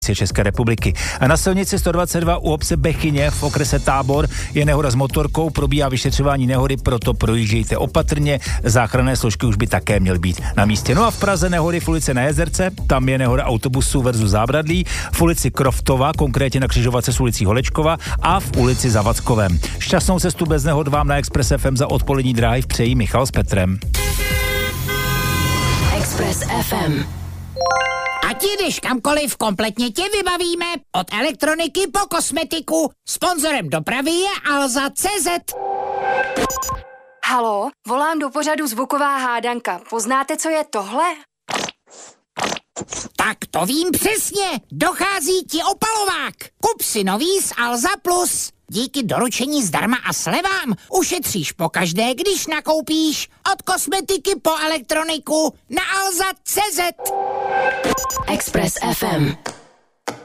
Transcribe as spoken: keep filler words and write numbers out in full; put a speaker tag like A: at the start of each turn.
A: České republiky. A na silnici sto dvacet dva u obce Bechyně v okrese Tábor je nehoda s motorkou, probíhá vyšetřování nehody, proto projíždějte opatrně, záchranné složky už by také měly být na místě. No a v Praze nehody v ulici Na Jezerce, tam je nehoda autobusu versus Zábradlí, v ulici Kroftova, konkrétně na křižovatce s ulicí Holečkova a v ulici Zavadzkovém. Šťastnou cestu bez nehod vám na Express F M za odpolední dráhy přejí Michal s Petrem.
B: Express F M.
C: Ať jdeš kamkoliv, kompletně tě vybavíme. Od elektroniky po kosmetiku. Sponzorem dopravy je Alza tečka cé zet.
B: Haló, volám do pořadu Zvuková hádanka. Poznáte, co je tohle?
C: Tak to vím přesně. Dochází ti opalovák. Kup si nový z Alza Plus. Díky doručení zdarma a slevám ušetříš pokaždé, když nakoupíš. Od kosmetiky po elektroniku na alza tečka cé zet.
B: Express F M.